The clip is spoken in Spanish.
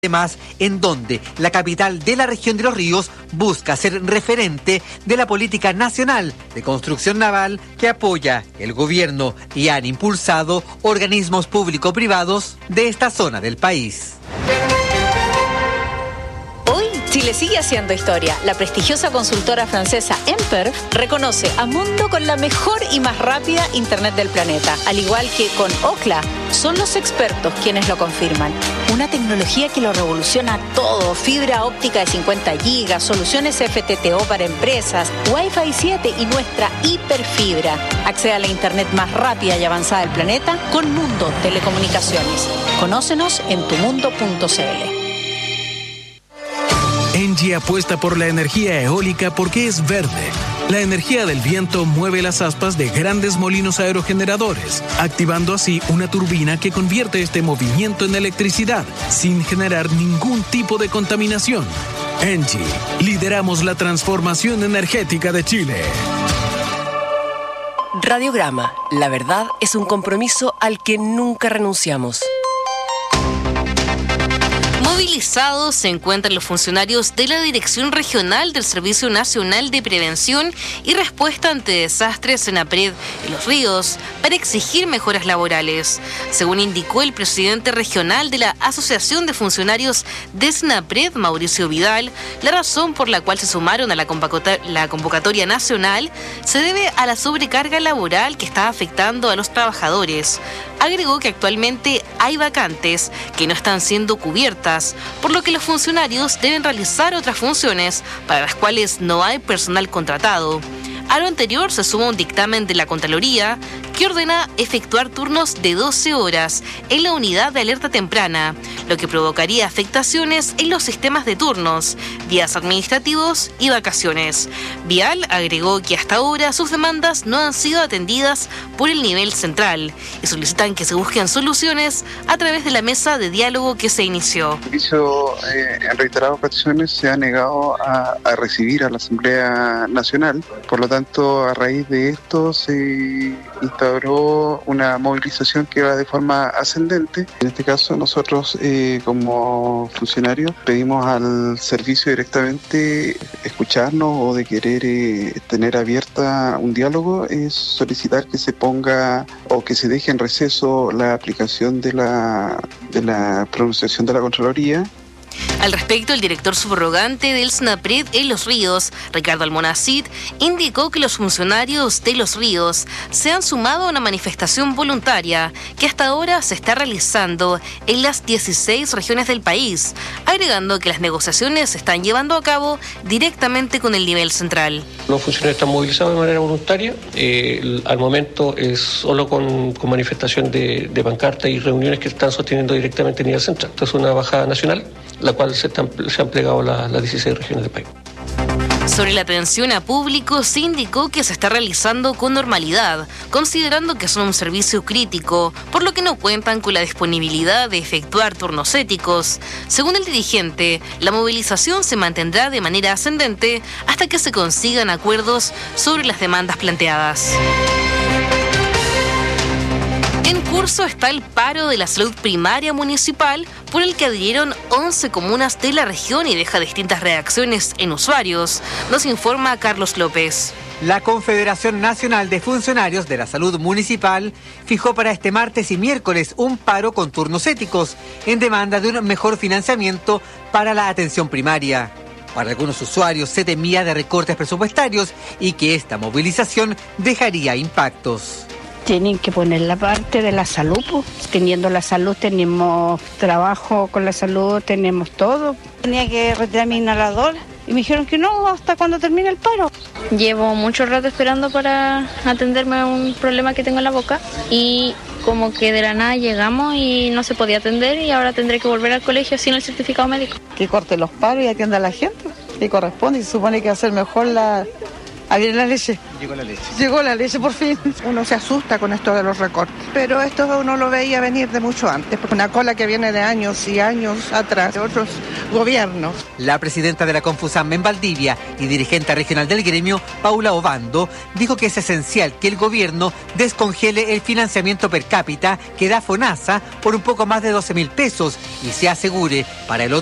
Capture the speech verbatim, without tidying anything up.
Además, en donde la capital de la región de los ríos busca ser referente de la política nacional de construcción naval que apoya el gobierno y han impulsado organismos público-privados de esta zona del país. Chile sigue haciendo historia. La prestigiosa consultora francesa Emper reconoce a Mundo con la mejor y más rápida internet del planeta. Al igual que con Ookla, son los expertos quienes lo confirman. Una tecnología que lo revoluciona todo. Fibra óptica de cincuenta gigas, soluciones F T T O para empresas, Wi-Fi siete y nuestra hiperfibra. Accede a la internet más rápida y avanzada del planeta con Mundo Telecomunicaciones. Conócenos en tu mundo punto c l. Engie apuesta por la energía eólica porque es verde. La energía del viento mueve las aspas de grandes molinos aerogeneradores, activando así una turbina que convierte este movimiento en electricidad sin generar ningún tipo de contaminación. Engie, lideramos la transformación energética de Chile. Radiograma, la verdad es un compromiso al que nunca renunciamos. Movilizados se encuentran los funcionarios de la Dirección Regional del Servicio Nacional de Prevención y Respuesta ante Desastres SENAPRED en Los Ríos para exigir mejoras laborales. Según indicó el presidente regional de la Asociación de Funcionarios de SENAPRED, Mauricio Vidal, la razón por la cual se sumaron a la la convocatoria nacional se debe a la sobrecarga laboral que está afectando a los trabajadores. Agregó que actualmente hay vacantes que no están siendo cubiertas, por lo que los funcionarios deben realizar otras funciones para las cuales no hay personal contratado. A lo anterior se suma un dictamen de la Contraloría que ordena efectuar turnos de doce horas en la unidad de alerta temprana, lo que provocaría afectaciones en los sistemas de turnos, días administrativos y vacaciones. Vial agregó que hasta ahora sus demandas no han sido atendidas por el nivel central y solicitan que se busquen soluciones a través de la mesa de diálogo que se inició. El servicio eh, en reiteradas ocasiones se ha negado a, a recibir a la Asamblea Nacional, por lo tanto a raíz de esto se instauró una movilización que va de forma ascendente. En este caso nosotros eh, como funcionarios pedimos al servicio directamente escucharnos o de querer eh, tener abierta un diálogo, es solicitar que se ponga o que se deje en receso la aplicación de la, de la pronunciación de la Contraloría. Al respecto, el director subrogante del SENAPRED en Los Ríos, Ricardo Almonacid, indicó que los funcionarios de Los Ríos se han sumado a una manifestación voluntaria que hasta ahora se está realizando en las dieciséis regiones del país, agregando que las negociaciones se están llevando a cabo directamente con el nivel central. Los funcionarios están movilizados de manera voluntaria, eh, al momento es solo con, con manifestación de, de pancarta y reuniones que están sosteniendo directamente el nivel central. Esto es una bajada nacional, la cual se, están, se han plegado la, las dieciséis regiones del país. Sobre la atención a público, se indicó que se está realizando con normalidad, considerando que son un servicio crítico, por lo que no cuentan con la disponibilidad de efectuar turnos éticos. Según el dirigente, la movilización se mantendrá de manera ascendente hasta que se consigan acuerdos sobre las demandas planteadas. En curso está el paro de la salud primaria municipal, por el que adhirieron once comunas de la región y deja distintas reacciones en usuarios. Nos informa Carlos López. La Confederación Nacional de Funcionarios de la Salud Municipal fijó para este martes y miércoles un paro con turnos éticos en demanda de un mejor financiamiento para la atención primaria. Para algunos usuarios se temía de recortes presupuestarios y que esta movilización dejaría impactos. Tienen que poner la parte de la salud, pues. Teniendo la salud tenemos trabajo con la salud, tenemos todo. Tenía que retirar mi inhalador y me dijeron que no, hasta cuando termine el paro. Llevo mucho rato esperando para atenderme a un problema que tengo en la boca y como que de la nada llegamos y no se podía atender y ahora tendré que volver al colegio sin el certificado médico. Que corte los paros y atienda a la gente, que corresponde y se supone que va a ser mejor la, abrir la leche. Llegó la leche. Llegó la leche por fin. Uno se asusta con esto de los recortes, pero esto uno lo veía venir de mucho antes, porque una cola que viene de años y años atrás de otros gobiernos. La presidenta de la Confusam en Valdivia y dirigente regional del gremio, Paula Obando, dijo que es esencial que el gobierno descongele el financiamiento per cápita que da FONASA por un poco más de doce mil pesos y se asegure para el otro